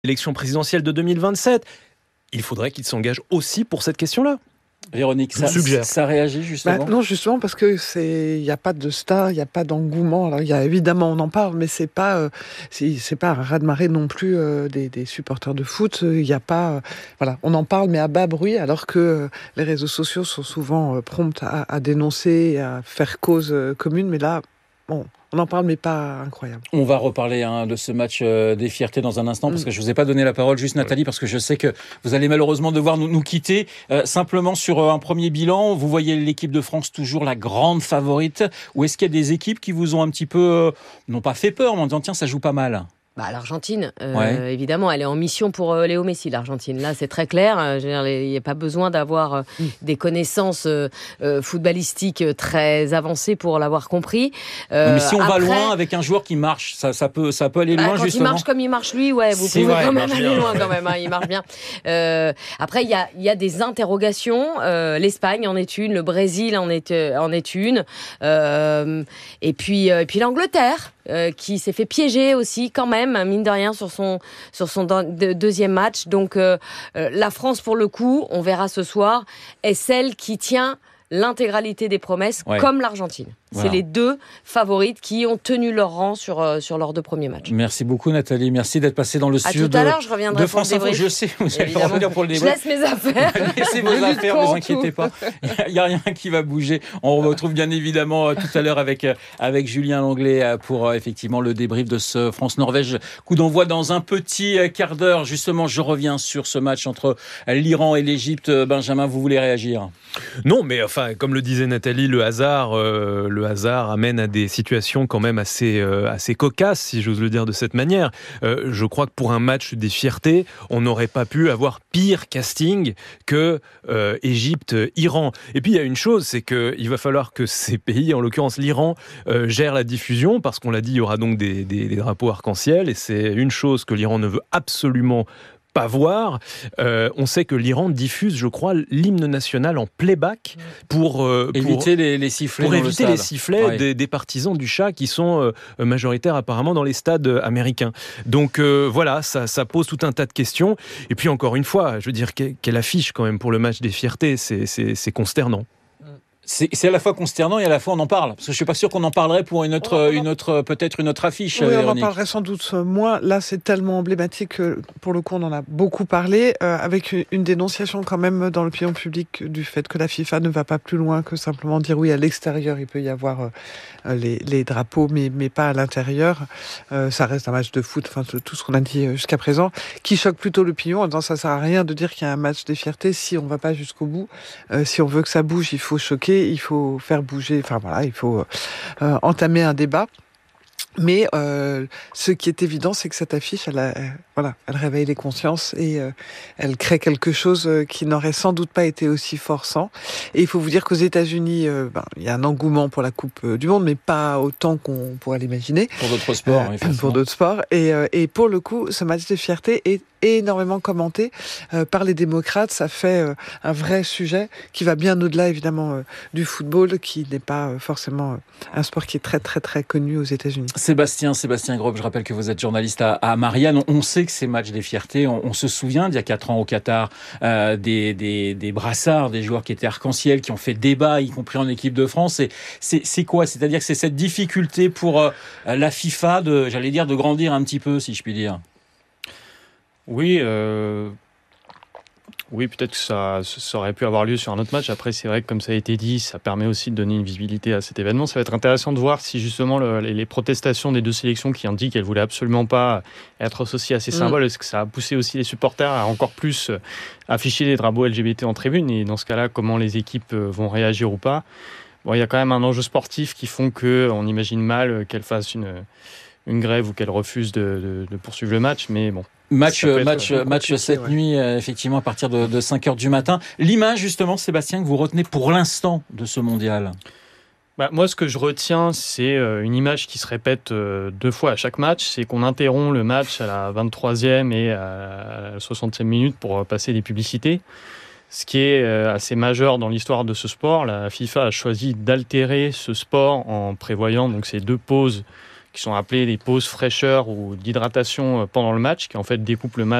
l'élection présidentielle de 2027. Il faudrait qu'il s'engage aussi pour cette question-là. Véronique, ça réagit justement. Non, justement parce que il n'y a pas de star, il n'y a pas d'engouement. Alors évidemment on en parle, mais c'est pas un raz-de-marée non plus des supporters de foot. Il y a pas, on en parle mais à bas bruit, alors que les réseaux sociaux sont souvent prompts à dénoncer, à faire cause commune. Mais là, bon. On en parle, mais pas incroyable. On va reparler de ce match des fiertés dans un instant, parce que je vous ai pas donné la parole, juste Nathalie, parce que je sais que vous allez malheureusement devoir nous quitter. Simplement sur un premier bilan, vous voyez l'équipe de France toujours la grande favorite, ou est-ce qu'il y a des équipes qui vous ont un petit peu, non pas fait peur, mais en disant tiens, ça joue pas mal? L'Argentine, évidemment, elle est en mission pour Léo Messi, l'Argentine. Là, c'est très clair. Il n'y a pas besoin d'avoir des connaissances footballistiques très avancées pour l'avoir compris. Mais si on va loin avec un joueur qui marche, ça peut aller loin, quand justement. Il marche comme il marche lui, vous pouvez quand même aller loin quand même. Il marche bien. Après, il y a des interrogations. L'Espagne en est une, le Brésil en est une, et puis l'Angleterre. Qui s'est fait piéger aussi quand même, mine de rien, sur son deuxième match. Donc la France, pour le coup, on verra ce soir, est celle qui tient l'intégralité des promesses, comme l'Argentine. Voilà. C'est les deux favorites qui ont tenu leur rang sur leurs deux premiers matchs. Merci beaucoup Nathalie, merci d'être passée dans le studio tout à l'heure, je reviendrai de France Info. Je sais, vous allez revenir pour le débrief. Je laisse mes affaires. Laissez vos affaires, ne vous inquiétez pas. Il n'y a rien qui va bouger. On retrouve bien évidemment tout à l'heure avec Julien Langlais pour effectivement le débrief de ce France-Norvège. Coup d'envoi dans un petit quart d'heure. Justement, je reviens sur ce match entre l'Iran et l'Égypte. Benjamin, vous voulez réagir? Non, mais enfin, comme le disait Nathalie, le hasard amène à des situations quand même assez cocasses, si j'ose le dire de cette manière. Je crois que pour un match des fiertés, on n'aurait pas pu avoir pire casting que Égypte-Iran. Et puis il y a une chose, c'est qu'il va falloir que ces pays, en l'occurrence l'Iran, gèrent la diffusion, parce qu'on l'a dit, il y aura donc des drapeaux arc-en-ciel, et c'est une chose que l'Iran ne veut absolument pas voir. On sait que l'Iran diffuse, je crois, l'hymne national en playback pour éviter les sifflets. Pour éviter les sifflets des partisans du Shah qui sont majoritaires apparemment dans les stades américains. Donc voilà, ça pose tout un tas de questions. Et puis encore une fois, je veux dire, quelle affiche quand même pour le match des fiertés, c'est consternant. C'est à la fois consternant et à la fois on en parle. Parce que je suis pas sûr qu'on en parlerait pour peut-être une autre affiche. Oui, Véronique. On en parlerait sans doute moins. Là, c'est tellement emblématique que pour le coup, on en a beaucoup parlé, avec une dénonciation quand même dans l'opinion publique du fait que la FIFA ne va pas plus loin que simplement dire oui, à l'extérieur, il peut y avoir les drapeaux, mais pas à l'intérieur. Ça reste un match de foot, enfin tout ce qu'on a dit jusqu'à présent, qui choque plutôt l'opinion en disant ça sert à rien de dire qu'il y a un match des fiertés si on va pas jusqu'au bout. Si on veut que ça bouge, il faut choquer. Il faut faire bouger, il faut entamer un débat. Mais ce qui est évident, c'est que cette affiche, elle réveille les consciences et elle crée quelque chose qui n'aurait sans doute pas été aussi forçant. Et il faut vous dire qu'aux États-Unis, il y a un engouement pour la Coupe du Monde, mais pas autant qu'on pourrait l'imaginer. Pour d'autres sports, pour d'autres sports. Et pour le coup, ce match de fierté est énormément commenté par les démocrates. Ça fait un vrai sujet qui va bien au-delà, évidemment, du football, qui n'est pas forcément un sport qui est très, très, très connu aux États-Unis. Sébastien Grob, je rappelle que vous êtes journaliste à Marianne. On sait que ces matchs des fiertés, on se souvient d'il y a 4 ans au Qatar, des brassards, des joueurs qui étaient arc-en-ciel, qui ont fait débat, y compris en équipe de France. C'est quoi? C'est-à-dire que c'est cette difficulté pour la FIFA de grandir un petit peu, si je puis dire. Oui, peut-être que ça aurait pu avoir lieu sur un autre match. Après, c'est vrai que comme ça a été dit, ça permet aussi de donner une visibilité à cet événement. Ça va être intéressant de voir si justement les protestations des deux sélections qui indiquent qu'elles voulaient absolument pas être associées à ces symboles, est-ce que ça a poussé aussi les supporters à encore plus afficher les drapeaux LGBT en tribune? Et dans ce cas-là, comment les équipes vont réagir ou pas? Bon, il y a quand même un enjeu sportif qui font qu'on imagine mal qu'elles fassent une grève ou qu'elles refusent de poursuivre le match, mais bon. Match cette nuit, effectivement, à partir de 5h du matin. L'image, justement, Sébastien, que vous retenez pour l'instant de ce mondial? Moi, ce que je retiens, c'est une image qui se répète 2 fois à chaque match. C'est qu'on interrompt le match à la 23e et à la 60e minute pour passer des publicités. Ce qui est assez majeur dans l'histoire de ce sport. La FIFA a choisi d'altérer ce sport en prévoyant donc ces 2 pauses qui sont appelées des pauses fraîcheur ou d'hydratation pendant le match, qui en fait découpent le match